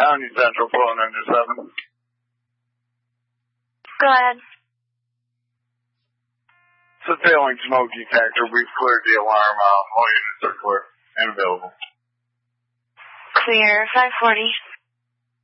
County Central 497. Go ahead. It's a failing smoke detector. We've cleared the alarm. All units are clear and available. Clear, 540.